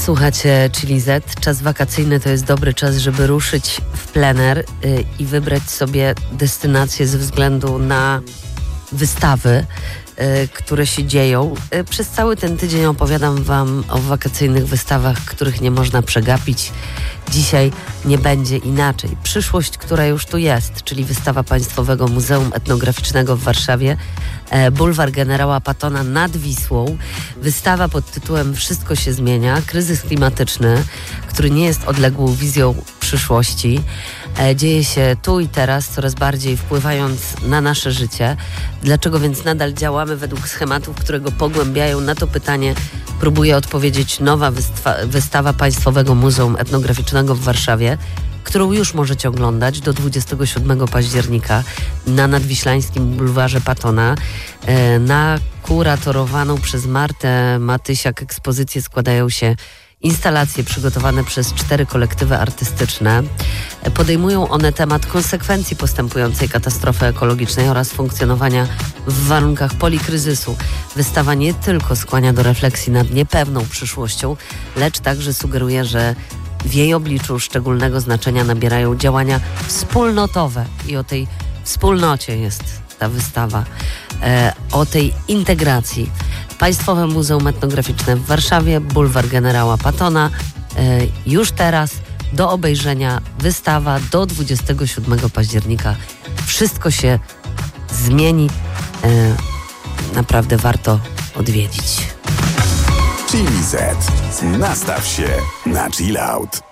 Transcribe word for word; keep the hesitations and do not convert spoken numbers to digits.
Słuchacie Chili Z. Czas wakacyjny to jest dobry czas, żeby ruszyć w plener yy, i wybrać sobie destynację ze względu na wystawy, yy, które się dzieją. Yy, przez cały ten tydzień opowiadam wam o wakacyjnych wystawach, których nie można przegapić. Dzisiaj nie będzie inaczej. Przyszłość, która już tu jest, czyli wystawa Państwowego Muzeum Etnograficznego w Warszawie, e, Bulwar Generała Pattona nad Wisłą. Wystawa pod tytułem Wszystko się zmienia. Kryzys klimatyczny, który nie jest odległą wizją przyszłości. E, dzieje się tu i teraz, coraz bardziej wpływając na nasze życie. Dlaczego więc nadal działamy według schematów, które go pogłębiają? Na to pytanie próbuje odpowiedzieć nowa wystawa, wystawa Państwowego Muzeum Etnograficznego w Warszawie, którą już możecie oglądać do dwudziestego siódmego października na nadwiślańskim bulwarze Pattona. Na kuratorowaną przez Martę Matysiak ekspozycję składają się instalacje przygotowane przez cztery kolektywy artystyczne. Podejmują one temat konsekwencji postępującej katastrofy ekologicznej oraz funkcjonowania w warunkach polikryzysu. Wystawa nie tylko skłania do refleksji nad niepewną przyszłością, lecz także sugeruje, że w jej obliczu szczególnego znaczenia nabierają działania wspólnotowe i o tej wspólnocie jest ta wystawa, e, o tej integracji. Państwowe Muzeum Etnograficzne w Warszawie, Bulwar Generała Pattona. E, już teraz do obejrzenia wystawa do dwudziestego siódmego października. Wszystko się zmieni. E, naprawdę warto odwiedzić. Chili Z. Nastaw się na chill out.